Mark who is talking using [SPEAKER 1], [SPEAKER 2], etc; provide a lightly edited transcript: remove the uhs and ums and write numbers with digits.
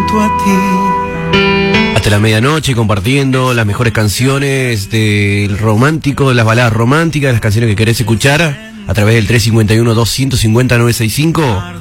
[SPEAKER 1] junto a ti.
[SPEAKER 2] Hasta la medianoche compartiendo las mejores canciones del romántico, las baladas románticas, las canciones que querés escuchar a través del 351-250-965.